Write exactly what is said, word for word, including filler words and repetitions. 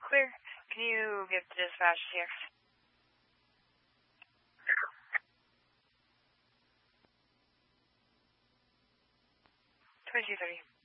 clear. Can you get the dispatch here? twenty-two thirty.